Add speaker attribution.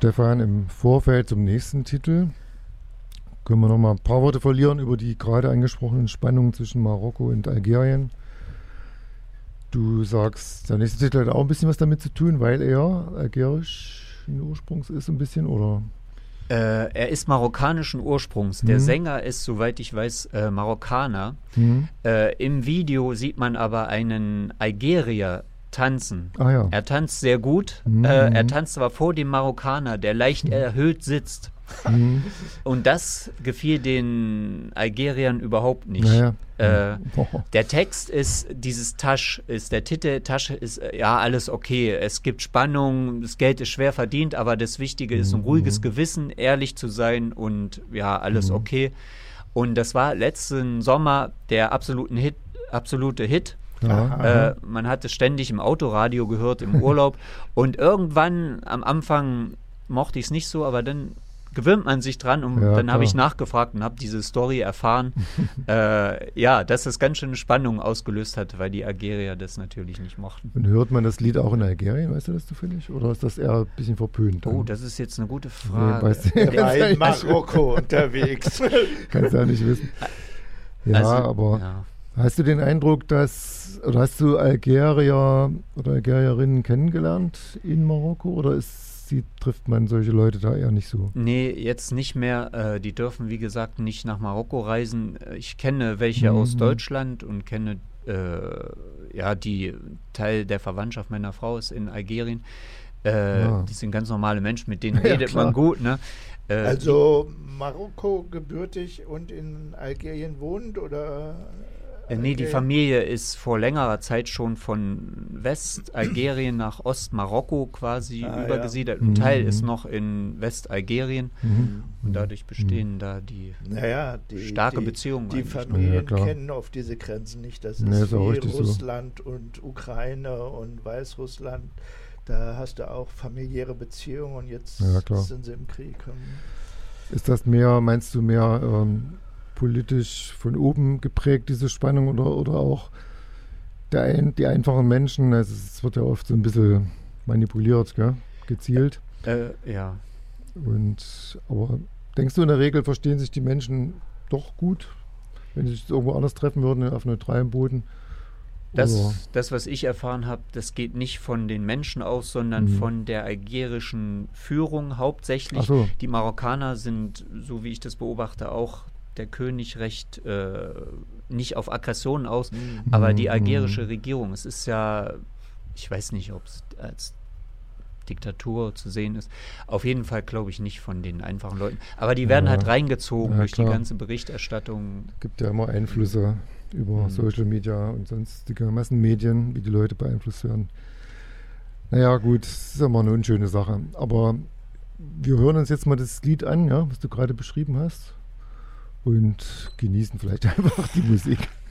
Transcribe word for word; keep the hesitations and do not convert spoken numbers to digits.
Speaker 1: Stefan, im Vorfeld zum nächsten Titel können wir noch mal ein paar Worte verlieren über die gerade angesprochenen Spannungen zwischen Marokko und Algerien. Du sagst, der nächste Titel hat auch ein bisschen was damit zu tun, weil er algerischen Ursprungs ist, ein bisschen, oder?
Speaker 2: Äh, er ist marokkanischen Ursprungs. Mhm. Der Sänger ist, soweit ich weiß, äh, Marokkaner. Mhm. Äh, Im Video sieht man aber einen Algerier tanzen.
Speaker 1: Ah, ja.
Speaker 2: Er tanzt sehr gut.
Speaker 1: Mhm.
Speaker 2: Äh, er tanzt aber vor dem Marokkaner, der leicht mhm. erhöht sitzt. Mhm. Und das gefiel den Algeriern überhaupt nicht.
Speaker 1: Naja.
Speaker 2: Äh, der Text ist, dieses Tasch ist, der Titel Tasch ist, ja, alles okay. Es gibt Spannung, das Geld ist schwer verdient, aber das Wichtige ist, ein ruhiges Gewissen, ehrlich zu sein und ja, alles mhm. okay. Und das war letzten Sommer der absoluten Hit, absolute Hit.
Speaker 1: Ja,
Speaker 2: äh, man hat es ständig im Autoradio gehört, im Urlaub. Und irgendwann am Anfang mochte ich es nicht so, aber dann gewöhnt man sich dran und
Speaker 1: ja,
Speaker 2: dann habe ich nachgefragt und habe diese Story erfahren, äh, ja, dass das ganz schöne Spannung ausgelöst hat, weil die Algerier das natürlich nicht mochten.
Speaker 1: Und hört man das Lied auch in Algerien, weißt du das zufällig? Oder ist das eher ein bisschen verpönt?
Speaker 2: Oh, das ist jetzt eine gute Frage.
Speaker 1: Nee, weißt du,
Speaker 3: er war in Marokko unterwegs.
Speaker 1: Kannst du ja nicht wissen. Ja,
Speaker 2: also,
Speaker 1: aber
Speaker 2: ja.
Speaker 1: Hast du den Eindruck, dass, oder hast du Algerier oder Algerierinnen kennengelernt in Marokko, oder ist Die, trifft man solche Leute da eher nicht so?
Speaker 2: Nee, jetzt nicht mehr. Äh, die dürfen, wie gesagt, nicht nach Marokko reisen. Ich kenne welche mhm. aus Deutschland und kenne, äh, ja, die Teil der Verwandtschaft meiner Frau ist in Algerien. Äh, ja. Die sind ganz normale Menschen, mit denen redet ja, man gut. Ne?
Speaker 3: Äh, also Marokko gebürtig und in Algerien wohnt, oder?
Speaker 2: Äh, nee, die Familie ist vor längerer Zeit schon von Westalgerien nach Ostmarokko quasi ah, übergesiedelt. Ja. Ein Teil mhm. ist noch in Westalgerien mhm. und dadurch bestehen mhm. da die,
Speaker 3: naja, die
Speaker 2: starke
Speaker 3: die,
Speaker 2: Beziehungen.
Speaker 3: Die Familien
Speaker 1: ja,
Speaker 3: kennen oft diese Grenzen nicht. Das ist
Speaker 1: nee, ist
Speaker 3: wie Russland
Speaker 1: so.
Speaker 3: Und Ukraine und Weißrussland. Da hast du auch familiäre Beziehungen und jetzt
Speaker 1: ja,
Speaker 3: sind sie im Krieg.
Speaker 1: Ist das mehr, meinst du, mehr ähm, politisch von oben geprägt, diese Spannung, oder, oder auch der ein, die einfachen Menschen? Also es wird ja oft so ein bisschen manipuliert, gell? Gezielt.
Speaker 2: Äh, ja.
Speaker 1: Und, aber denkst du, in der Regel verstehen sich die Menschen doch gut, wenn sie sich irgendwo anders treffen würden, auf neutralem Boden?
Speaker 2: Das, das, was ich erfahren habe, das geht nicht von den Menschen aus, sondern mhm. von der algerischen Führung hauptsächlich.
Speaker 1: Ach so.
Speaker 2: Die Marokkaner sind, so wie ich das beobachte, auch der König recht äh, nicht auf Aggressionen aus, mhm. aber die algerische Regierung, es ist ja, ich weiß nicht, ob es als Diktatur zu sehen ist, auf jeden Fall glaube ich nicht von den einfachen Leuten, aber die werden ja. halt reingezogen ja, durch klar. die ganze Berichterstattung.
Speaker 1: Es gibt ja immer Einflüsse über mhm. Social Media und sonstige Massenmedien, wie die Leute beeinflusst werden. Naja gut, das ist immer eine unschöne Sache, aber wir hören uns jetzt mal das Lied an, ja, was du gerade beschrieben hast. Und genießen vielleicht einfach die Musik.